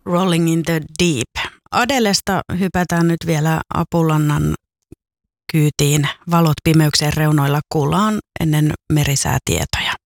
Rolling in the Deep. Adelesta hypätään nyt vielä Apulannan kyytiin. Valot pimeyksien reunoilla kuullaan ennen merisäätietoja.